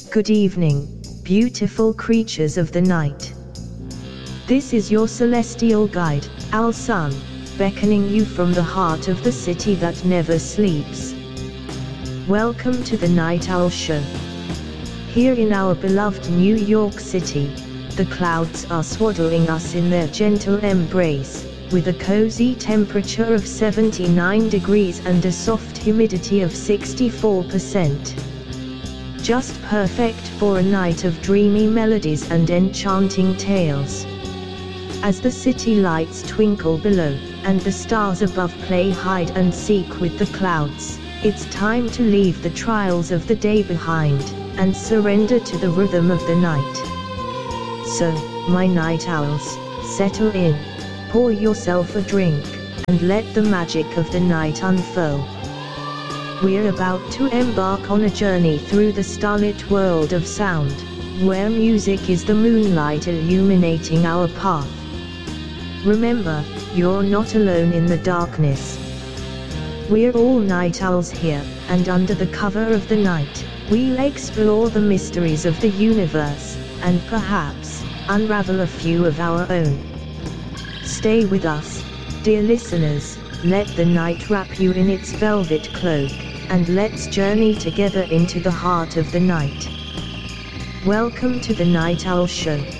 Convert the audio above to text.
Good evening, beautiful creatures of the night. This is your celestial guide, Owl Sun, beckoning you from the heart of the city that never sleeps. Welcome to the Night Owl Show. Here in our beloved New York City, the clouds are swaddling us in their gentle embrace, with a cozy temperature of 79 degrees and a soft humidity of 64%. Just perfect for a night of dreamy melodies and enchanting tales. As the city lights twinkle below, and the stars above play hide and seek with the clouds, it's time to leave the trials of the day behind, and surrender to the rhythm of the night. So, my night owls, settle in, pour yourself a drink, and let the magic of the night unfurl. We're about to embark on a journey through the starlit world of sound, where music is the moonlight illuminating our path. Remember, you're not alone in the darkness. We're all night owls here, and under the cover of the night, we'll explore the mysteries of the universe, and perhaps, unravel a few of our own. Stay with us, dear listeners, let the night wrap you in its velvet cloak, and let's journey together into the heart of the night. Welcome to the Night Owl Show.